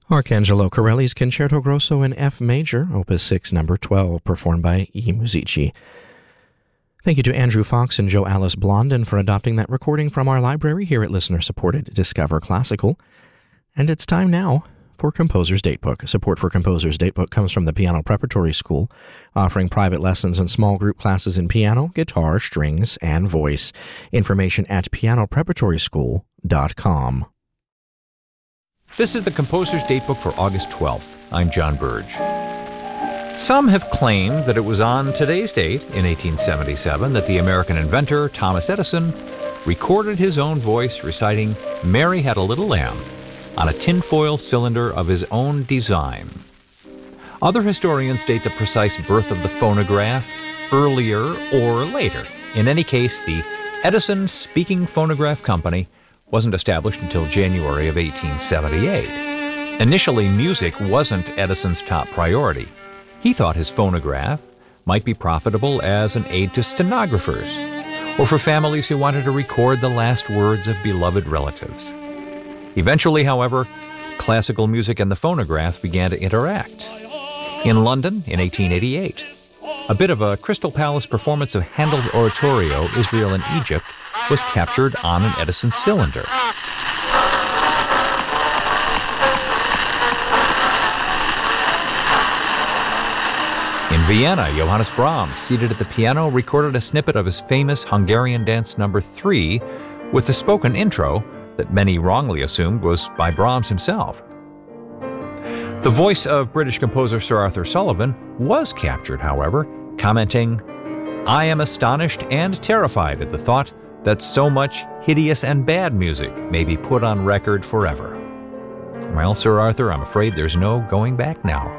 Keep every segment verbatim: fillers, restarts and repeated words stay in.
Arcangelo Corelli's Concerto Grosso in F major, Opus six, number twelve, performed by I Musici. Thank you to Andrew Fox and Joe Alice Blondin for adopting that recording from our library here at listener-supported Discover Classical. And it's time now for Composer's Datebook. Support for Composer's Datebook comes from the Piano Preparatory School, offering private lessons and small group classes in piano, guitar, strings, and voice. Information at piano preparatory school dot com. This is the Composer's Datebook for August twelfth. I'm John Burge. Some have claimed that it was on today's date, in eighteen seventy-seven, that the American inventor Thomas Edison recorded his own voice reciting "Mary Had a Little Lamb" on a tinfoil cylinder of his own design. Other historians date the precise birth of the phonograph earlier or later. In any case, the Edison Speaking Phonograph Company wasn't established until January of eighteen seventy-eight. Initially, music wasn't Edison's top priority. He thought his phonograph might be profitable as an aid to stenographers, or for families who wanted to record the last words of beloved relatives. Eventually, however, classical music and the phonograph began to interact. In London in eighteen eighty-eight, a bit of a Crystal Palace performance of Handel's oratorio, Israel in Egypt, was captured on an Edison cylinder. In Vienna, Johannes Brahms, seated at the piano, recorded a snippet of his famous Hungarian dance number three with the spoken intro that many wrongly assumed was by Brahms himself. The voice of British composer Sir Arthur Sullivan was captured, however, commenting, "I am astonished and terrified at the thought that so much hideous and bad music may be put on record forever." Well, Sir Arthur, I'm afraid there's no going back now.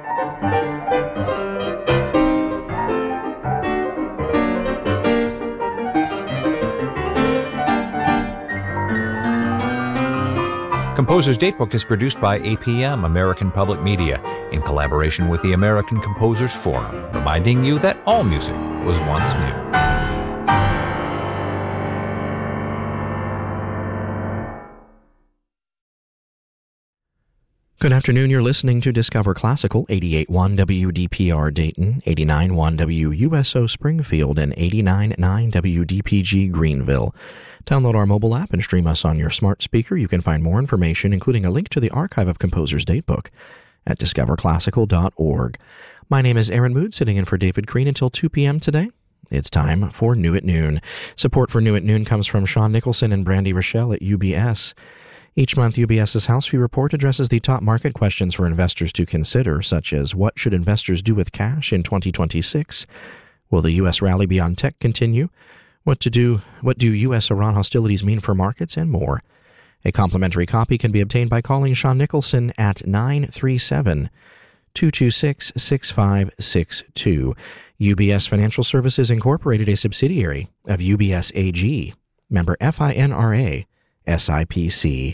Composer's Datebook is produced by A P M, American Public Media, in collaboration with the American Composers Forum, reminding you that all music was once new. Good afternoon. You're listening to Discover Classical, eighty-eight point one W D P R Dayton, eighty-nine point one W U S O Springfield, and eighty-nine point nine W D P G Greenville. Download our mobile app and stream us on your smart speaker. You can find more information, including a link to the archive of Composer's Datebook, at discover classical dot org. My name is Aaron Mood, sitting in for David Green until two p.m. today. It's time for New at Noon. Support for New at Noon comes from Sean Nicholson and Brandy Rochelle at U B S. Each month, UBS's House View Report addresses the top market questions for investors to consider, such as what should investors do with cash in twenty twenty-six? Will the U S rally beyond tech continue? What to do? What do U S-Iran hostilities mean for markets? And more. A complimentary copy can be obtained by calling Sean Nicholson at nine three seven, two two six, six five six two. U B S Financial Services Incorporated, a subsidiary of U B S A G. Member FINRA, S I P C.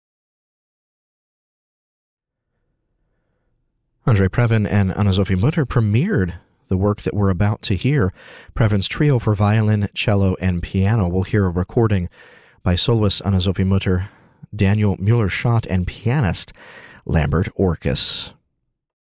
Andrei Previn and Anna-Sophie Mutter premiered the work that we're about to hear. Previn's trio for violin, cello, and piano. We'll hear a recording by soloist Anna-Sophie Mutter, Daniel Mueller-Schott, and pianist Lambert Orkus.